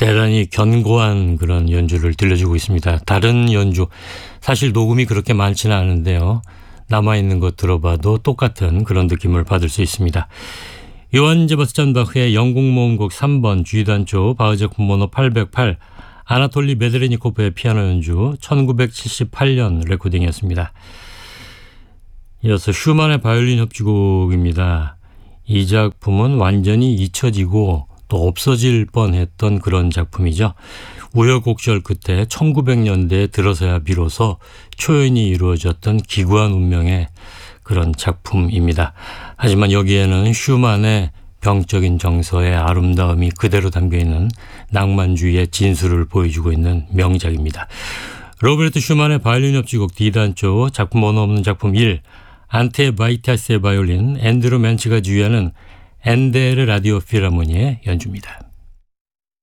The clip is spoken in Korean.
대단히 견고한 그런 연주를 들려주고 있습니다. 다른 연주, 사실 녹음이 그렇게 많지는 않은데요. 남아있는 것 들어봐도 똑같은 그런 느낌을 받을 수 있습니다. 요한 세바스찬 바흐의 영국모음곡 3번 G단조 바흐제품 번호 808 아나톨리 메드레니코프의 피아노 연주 1978년 레코딩이었습니다. 이어서 슈만의 바이올린 협주곡입니다. 이 작품은 완전히 잊혀지고 또 없어질 뻔했던 그런 작품이죠. 우여곡절 끝에 1900년대에 들어서야 비로소 초연이 이루어졌던 기구한 운명의 그런 작품입니다. 하지만 여기에는 슈만의 병적인 정서의 아름다움이 그대로 담겨있는 낭만주의의 진수를 보여주고 있는 명작입니다. 로베르트 슈만의 바이올린 협주곡 D단조 작품 번호 없는 작품 1 안테 바이타스의 바이올린 앤드루 맨치가 지휘하는 엔데르 라디오 필하모니의 연주입니다.